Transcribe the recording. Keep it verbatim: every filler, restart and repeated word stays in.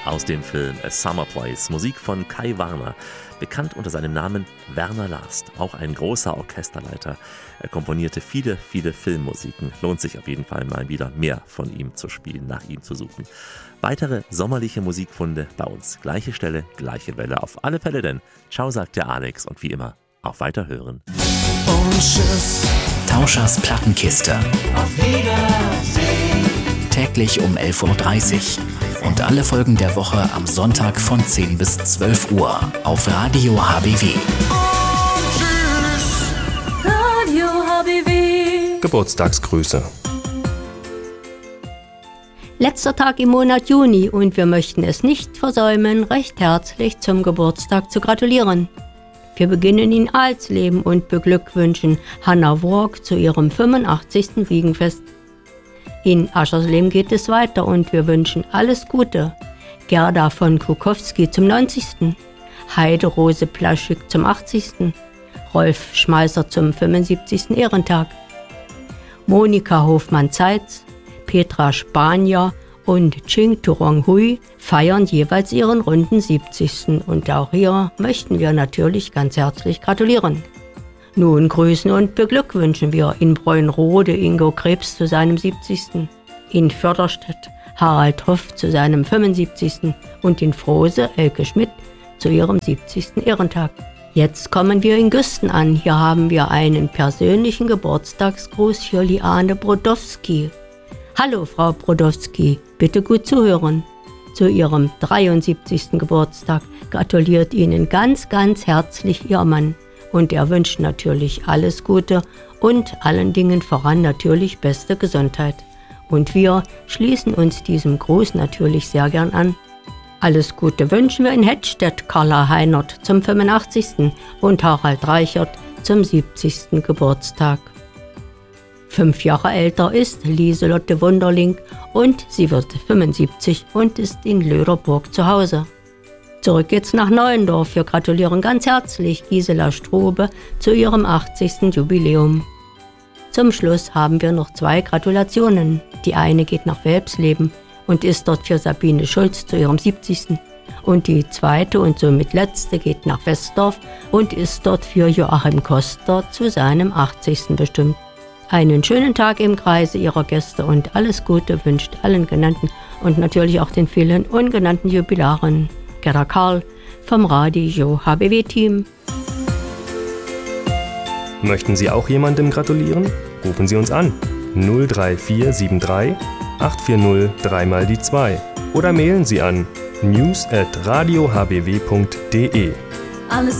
aus dem Film A Summer Place. Musik von Kai Warner, bekannt unter seinem Namen Werner Last. Auch ein großer Orchesterleiter. Er komponierte viele, viele Filmmusiken. Lohnt sich auf jeden Fall mal wieder mehr von ihm zu spielen, nach ihm zu suchen. Weitere sommerliche Musikfunde bei uns. Gleiche Stelle, gleiche Welle. Auf alle Fälle denn. Ciao, sagt der Alex und wie immer, auf Weiterhören. Und tschüss. Tauschers Plattenkiste. Auf Wiedersehen. Täglich um elf Uhr dreißig. Und alle Folgen der Woche am Sonntag von zehn bis zwölf Uhr auf Radio H B W. Und tschüss. Radio H B W. Geburtstagsgrüße. Letzter Tag im Monat Juni und wir möchten es nicht versäumen, recht herzlich zum Geburtstag zu gratulieren. Wir beginnen in Alsleben und beglückwünschen Hannah Work zu ihrem fünfundachtzigsten Wiegenfest. In Aschersleben geht es weiter und wir wünschen alles Gute. Gerda von Kukowski zum neunzigsten Heide Rose Plaschik zum achtzigsten Rolf Schmeißer zum fünfundsiebzigsten Ehrentag. Monika Hofmann-Zeitz, Petra Spanier und Ching Turong Hui feiern jeweils ihren runden siebzigsten Und auch hier möchten wir natürlich ganz herzlich gratulieren. Nun grüßen und beglückwünschen wir in Bräunrode Ingo Krebs zu seinem siebzigsten in Förderstedt Harald Hoff zu seinem fünfundsiebzigsten und in Frose Elke Schmidt zu ihrem siebzigsten Ehrentag. Jetzt kommen wir in Güsten an. Hier haben wir einen persönlichen Geburtstagsgruß für Liane Brodowski. Hallo Frau Brodowski, bitte gut zuhören. Zu ihrem dreiundsiebzigsten Geburtstag gratuliert Ihnen ganz, ganz herzlich Ihr Mann. Und er wünscht natürlich alles Gute und allen Dingen voran natürlich beste Gesundheit. Und wir schließen uns diesem Gruß natürlich sehr gern an. Alles Gute wünschen wir in Hettstedt Carla Heinert zum fünfundachtzigsten und Harald Reichert zum siebzigsten Geburtstag. Fünf Jahre älter ist Lieselotte Wunderling und sie wird fünfundsiebzig und ist in Löderburg zu Hause. Zurück geht's nach Neuendorf. Wir gratulieren ganz herzlich Gisela Strube zu ihrem achtzigsten Jubiläum. Zum Schluss haben wir noch zwei Gratulationen. Die eine geht nach Welpsleben und ist dort für Sabine Schulz zu ihrem siebzigsten Und die zweite und somit letzte geht nach Westdorf und ist dort für Joachim Koster zu seinem achtzigsten bestimmt. Einen schönen Tag im Kreise Ihrer Gäste und alles Gute wünscht allen Genannten und natürlich auch den vielen ungenannten Jubilaren. Gerda Karl vom Radio H B W-Team. Möchten Sie auch jemandem gratulieren? Rufen Sie uns an. null drei vier sieben drei acht vier null drei mal die zwei oder mailen Sie an news at radio h b w punkt d e. Alles